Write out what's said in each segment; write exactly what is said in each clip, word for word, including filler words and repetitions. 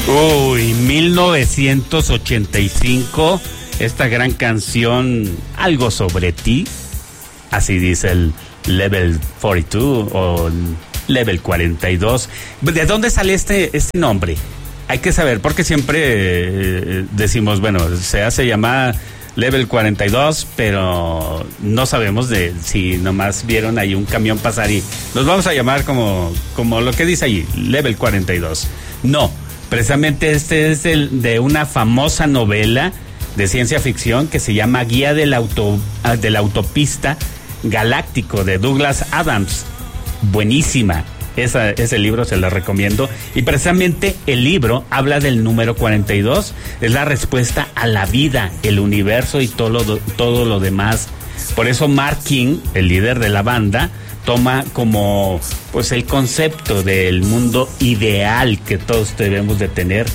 Uy, mil novecientos ochenta y cinco, esta gran canción, Algo sobre ti, así dice el Level cuarenta y dos o Level cuarenta y dos. ¿De dónde sale este, este nombre? Hay que saber, porque siempre eh, decimos, bueno, se hace llamar Level cuarenta y dos, pero no sabemos de si nomás vieron ahí un camión pasar y nos vamos a llamar como, como lo que dice allí, Level cuarenta y dos. No, precisamente este es el de una famosa novela de ciencia ficción que se llama Guía del auto, de la autopista galáctico, de Douglas Adams. Buenísima. Esa, ese libro se lo recomiendo. Y precisamente el libro habla del número cuarenta y dos. Es la respuesta a la vida, el universo y todo lo, todo lo demás. Por eso Mark King, el líder de la banda, toma como pues el concepto del mundo ideal que todos debemos de tener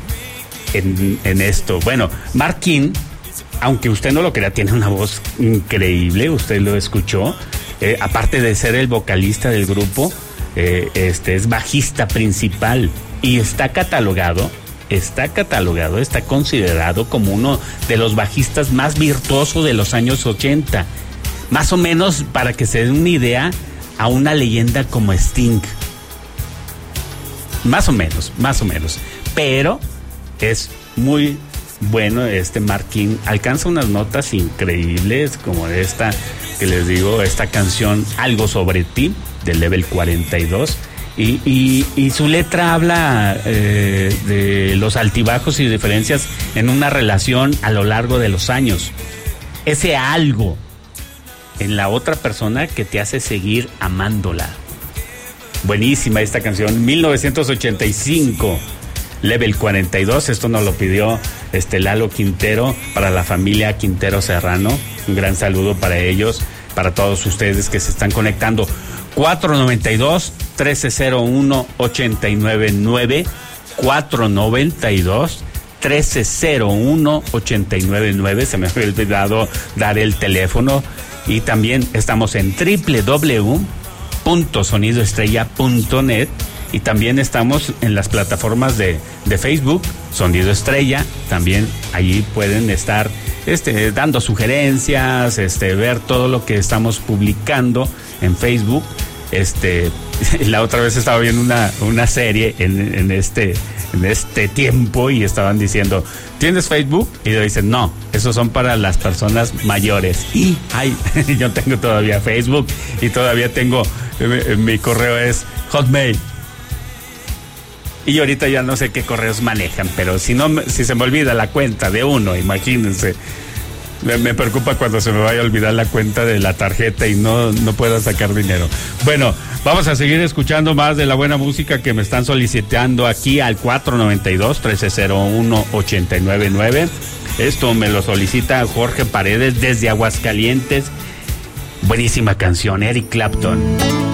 en, en esto. Bueno, Mark King, aunque usted no lo crea, tiene una voz increíble. Usted lo escuchó. Eh, aparte de ser el vocalista del grupo, Eh, este es bajista principal y está catalogado, está catalogado, está considerado como uno de los bajistas más virtuosos de los años ochenta. Más o menos, para que se den una idea, a una leyenda como Sting. Más o menos, más o menos. Pero es muy bueno este Mark King. Alcanza unas notas increíbles como esta que les digo, esta canción Algo sobre ti, del Level cuarenta y dos, y, y, y su letra habla eh, de los altibajos y diferencias en una relación a lo largo de los años. Ese algo en la otra persona que te hace seguir amándola. Buenísima esta canción, mil novecientos ochenta y cinco, Level cuarenta y dos. Esto nos lo pidió este Lalo Quintero para la familia Quintero Serrano. Un gran saludo para ellos, para todos ustedes que se están conectando. cuatro noventa y dos, trece cero uno, ochenta y nueve nueve, cuatro noventa y dos, trece cero uno, ochenta y nueve nueve. Se me había olvidado dar el teléfono. Y también estamos en doble u doble u doble u punto sonido estrella punto net. Y también estamos en las plataformas de, de Facebook, Sonido Estrella. También allí pueden estar este, dando sugerencias, este, ver todo lo que estamos publicando en Facebook. Este, la otra vez estaba viendo una, una serie en, en este, en este tiempo y estaban diciendo, ¿tienes Facebook? Y yo dicen, no, esos son para las personas mayores. Y, ay, yo tengo todavía Facebook y todavía tengo, mi, mi correo es Hotmail. Y ahorita ya no sé qué correos manejan, pero si no, si se me olvida la cuenta de uno, imagínense. Me, me preocupa cuando se me vaya a olvidar la cuenta de la tarjeta y no, no pueda sacar dinero. Bueno, vamos a seguir escuchando más de la buena música que me están solicitando aquí al cuatro noventa y dos, trece cero uno, ochenta y nueve nueve. Esto me lo solicita Jorge Paredes desde Aguascalientes. Buenísima canción, Eric Clapton.